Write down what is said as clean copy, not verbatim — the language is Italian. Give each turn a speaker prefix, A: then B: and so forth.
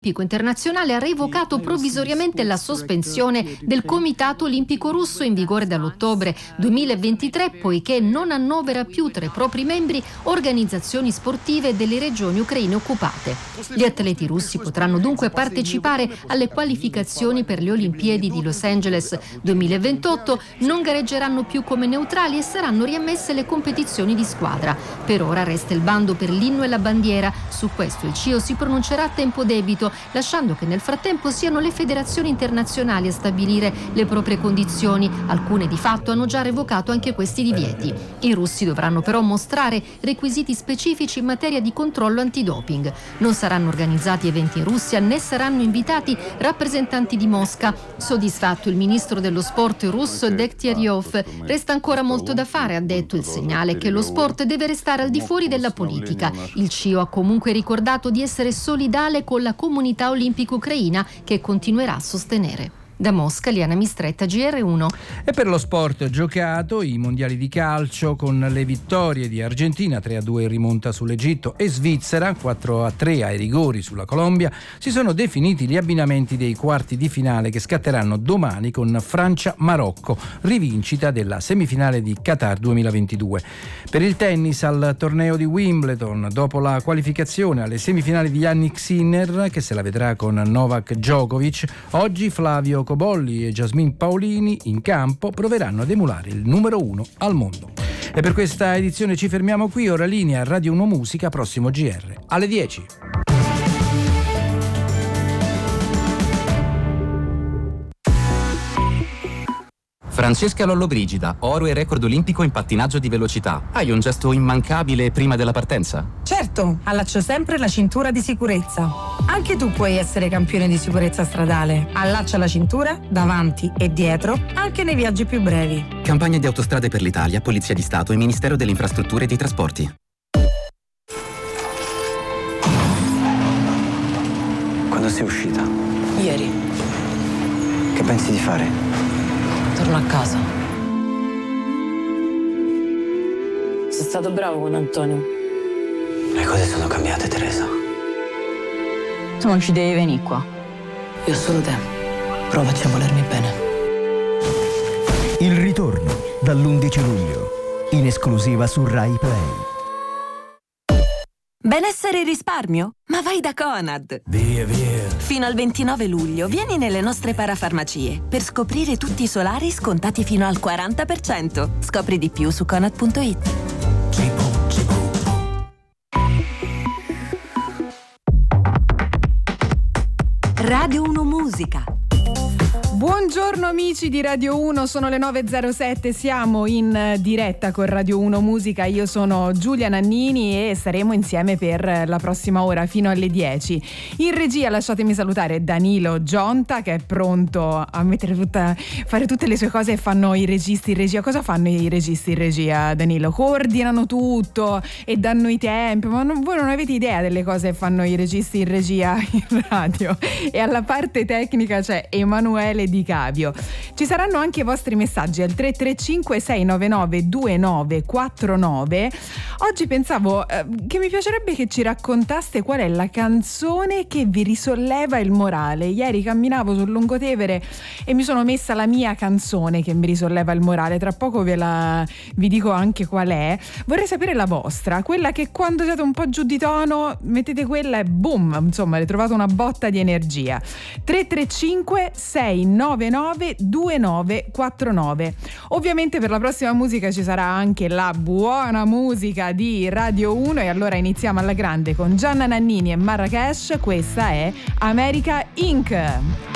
A: Internazionale ha revocato provvisoriamente la sospensione del Comitato Olimpico Russo in vigore dall'ottobre 2023, poiché non annovera più tra i propri membri organizzazioni sportive delle regioni ucraine occupate. Gli atleti russi potranno dunque partecipare alle qualificazioni per le Olimpiadi di Los Angeles 2028, non gareggeranno più come neutrali e saranno riammesse le competizioni di squadra. Per ora resta il bando per l'inno e la bandiera. Su questo il CIO si pronuncerà a tempo debito, lasciando che nel frattempo siano le federazioni internazionali a stabilire le proprie condizioni. Alcune di fatto hanno già revocato anche questi divieti. I russi dovranno però mostrare requisiti specifici in materia di controllo antidoping. Non saranno organizzati eventi in Russia né saranno invitati rappresentanti di Mosca. Soddisfatto il ministro dello sport russo Degtyaryov. Resta ancora molto da fare, ha detto. Il segnale è che lo sport deve restare al di fuori della politica. Il CIO ha comunque ricordato di essere solidale con la comunità olimpica ucraina, che continuerà a sostenere. Da Mosca, Liana Mistretta, GR1.
B: E per lo sport giocato, i mondiali di calcio con le vittorie di Argentina 3-2 in rimonta sull'Egitto e Svizzera 4-3 ai rigori sulla Colombia, si sono definiti gli abbinamenti dei quarti di finale che scatteranno domani con Francia-Marocco, rivincita della semifinale di Qatar 2022. Per il tennis al torneo di Wimbledon, dopo la qualificazione alle semifinali di Jannik Sinner, che se la vedrà con Novak Djokovic, oggi Flavio Cobolli e Jasmine Paolini in campo proveranno ad emulare il numero 1 al mondo. E per questa edizione ci fermiamo qui. Ora linea Radio 1 Musica, prossimo GR alle 10.
C: Francesca Lollobrigida, oro e record olimpico in pattinaggio di velocità. Hai un gesto immancabile prima della partenza?
D: Certo, allaccio sempre la cintura di sicurezza. Anche tu puoi essere campione di sicurezza stradale. Allaccia la cintura davanti e dietro, anche nei viaggi più brevi.
C: Campagna di Autostrade per l'Italia, Polizia di Stato e Ministero delle Infrastrutture e dei Trasporti.
E: Quando sei uscita?
F: Ieri.
E: Che pensi di fare?
F: Torno a casa. Sei stato bravo con Antonio.
E: Le cose sono cambiate, Teresa.
F: Tu non ci devi venire qua. Io ho solo te. Provaci a volermi bene.
G: Il ritorno dall'11 luglio, in esclusiva su Rai Play.
H: Benessere e risparmio? Ma vai da Conad!
G: Via, via!
H: Fino al 29 luglio vieni nelle nostre parafarmacie per scoprire tutti i solari scontati fino al 40%. Scopri di più su Conad.it. Radio 1 Musica.
I: Buongiorno amici di Radio 1, sono le 9.07, siamo in diretta con Radio 1 Musica, io sono Giulia Nannini e saremo insieme per la prossima ora fino alle 10. In regia lasciatemi salutare Danilo Gionta, che è pronto a fare tutte le sue cose. E fanno i registi in regia. Cosa fanno i registi in regia, Danilo? Coordinano tutto e danno i tempi, ma voi non avete idea delle cose che fanno i registi in regia in radio. E alla parte tecnica c'è Emanuele Di Cavio. Ci saranno anche i vostri messaggi al 335 699 2949. Oggi pensavo che mi piacerebbe che ci raccontaste qual è la canzone che vi risolleva il morale. Ieri camminavo sul Lungotevere e mi sono messa la mia canzone che mi risolleva il morale. Tra poco vi dico anche qual è. Vorrei sapere la vostra, quella che quando siete un po' giù di tono mettete quella e boom, insomma, avete trovato una botta di energia. 335 699 2949. Ovviamente per la prossima musica ci sarà anche la buona musica di Radio 1 e allora iniziamo alla grande con Gianna Nannini e Marrakesh. Questa è America Inc.